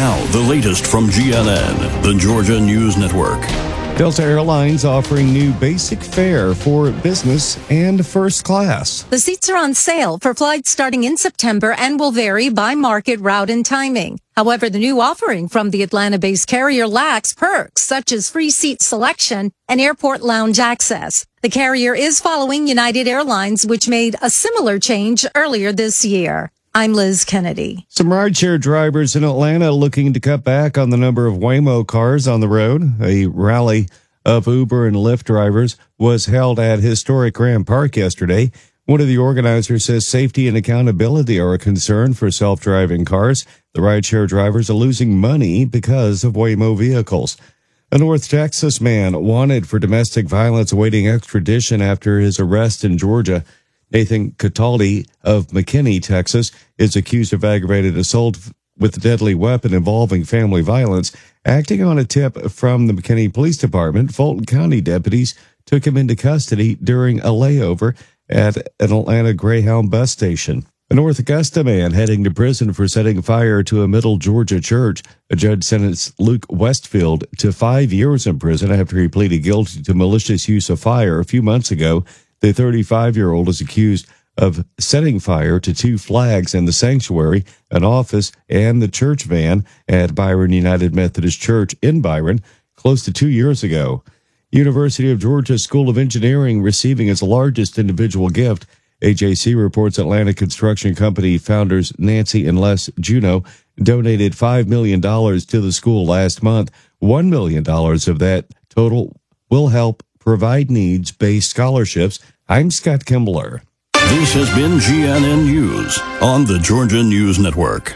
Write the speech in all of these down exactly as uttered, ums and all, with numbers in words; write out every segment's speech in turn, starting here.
Now, the latest from G N N, the Georgia News Network. Delta Airlines offering new basic fare for business and first class. The seats are on sale for flights starting in September and will vary by market, route, and timing. However, the new offering from the Atlanta-based carrier lacks perks such as free seat selection and airport lounge access. The carrier is following United Airlines, which made a similar change earlier this year. I'm Liz Kennedy. Some rideshare drivers in Atlanta looking to cut back on the number of Waymo cars on the road. A rally of Uber and Lyft drivers was held at historic Graham Park yesterday. One of the organizers says safety and accountability are a concern for self-driving cars. The rideshare drivers are losing money because of Waymo vehicles. A North Texas man wanted for domestic violence awaiting extradition after his arrest in Georgia. Nathan Cataldi of McKinney, Texas, is accused of aggravated assault with a deadly weapon involving family violence. Acting on a tip from the McKinney Police Department, Fulton County deputies took him into custody during a layover at an Atlanta Greyhound bus station. A North Augusta man heading to prison for setting fire to a Middle Georgia church. A judge sentenced Luke Westfield to five years in prison after he pleaded guilty to malicious use of fire a few months ago. The thirty-five-year-old is accused of setting fire to two flags in the sanctuary, an office, and the church van at Byron United Methodist Church in Byron close to two years ago. University of Georgia School of Engineering receiving its largest individual gift. A J C reports Atlanta construction company founders Nancy and Les Juno donated five million dollars to the school last month. one million dollars of that total will help provide needs-based scholarships. I'm Scott Kimbler. This has been G N N News on the Georgia News Network.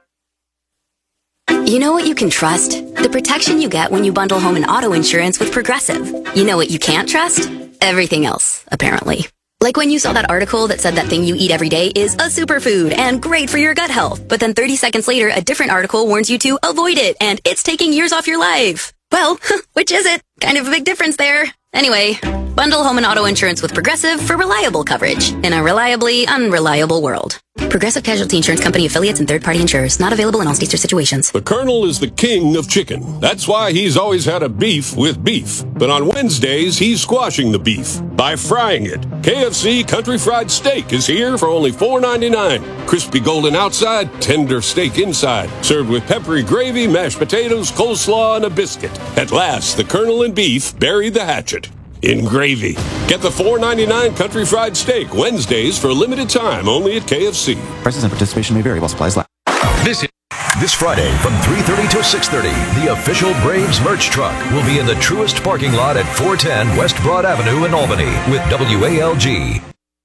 You know what you can trust? The protection you get when you bundle home and auto insurance with Progressive. You know what you can't trust? Everything else, apparently. Like when you saw that article that said that thing you eat every day is a superfood and great for your gut health. But then thirty seconds later, a different article warns you to avoid it and it's taking years off your life. Well, which is it? Kind of a big difference there. Anyway, bundle home and auto insurance with Progressive for reliable coverage in a reliably unreliable world. Progressive Casualty Insurance Company affiliates and third-party insurers. Not available in all states or situations. The Colonel is the king of chicken. That's why he's always had a beef with beef. But on Wednesdays, he's squashing the beef by frying it. K F C Country Fried Steak is here for only four ninety-nine. Crispy golden outside, tender steak inside. Served with peppery gravy, mashed potatoes, coleslaw, and a biscuit. At last, the Colonel and beef bury the hatchet in gravy. Get the four ninety-nine Country Fried Steak Wednesdays for a limited time only at K F C. Prices and participation may vary while supplies last. This is This Friday from three thirty to six thirty, the official Braves merch truck will be in the Truist parking lot at four ten West Broad Avenue in Albany with W A L G.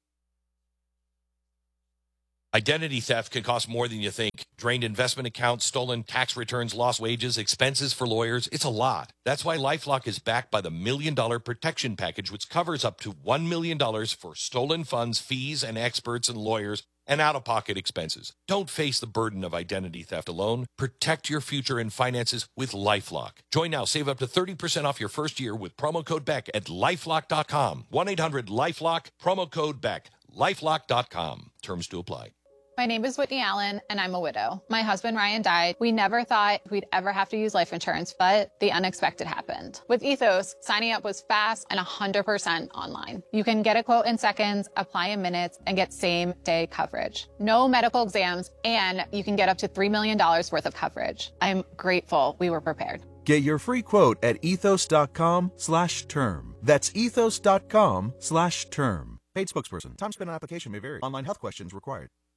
Identity theft can cost more than you think. Drained investment accounts, stolen tax returns, lost wages, expenses for lawyers. It's a lot. That's why LifeLock is backed by the Million Dollar Protection Package, which covers up to one million dollars for stolen funds, fees, and experts and lawyers, and out-of-pocket expenses. Don't face the burden of identity theft alone. Protect your future and finances with LifeLock. Join now. Save up to thirty percent off your first year with promo code Beck at lifelock dot com. one eight hundred LifeLock, promo code Beck. lifelock dot com. Terms to apply. My name is Whitney Allen, and I'm a widow. My husband, Ryan, died. We never thought we'd ever have to use life insurance, but the unexpected happened. With Ethos, signing up was fast and one hundred percent online. You can get a quote in seconds, apply in minutes, and get same-day coverage. No medical exams, and you can get up to three million dollars worth of coverage. I'm grateful we were prepared. Get your free quote at ethos.com slash term. That's ethos.com slash term. Paid spokesperson. Time spent on application may vary. Online health questions required.